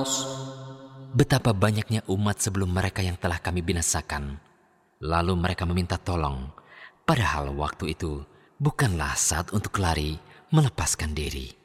Betapa banyaknya umat sebelum mereka yang telah kami binasakan. Lalu mereka meminta tolong, padahal waktu itu bukanlah saat untuk lari melepaskan diri.